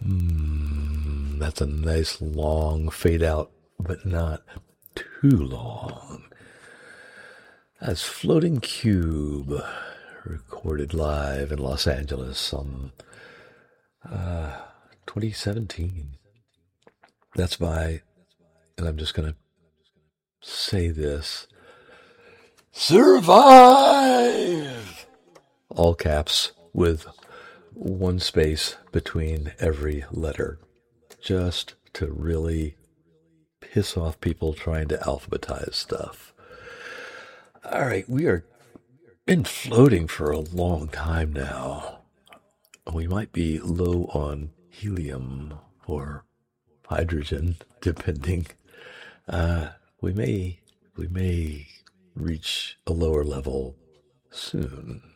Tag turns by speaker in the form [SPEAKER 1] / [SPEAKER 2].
[SPEAKER 1] That's a nice long fade out, but not too long. That's Floating Cube, recorded live in Los Angeles on 2017. That's by, and I'm just going to say this, Survive! All caps with one space between every letter, just to really piss off people trying to alphabetize stuff. All right, we are been floating for a long time now. We might be low on helium or hydrogen, depending. We may reach a lower level soon.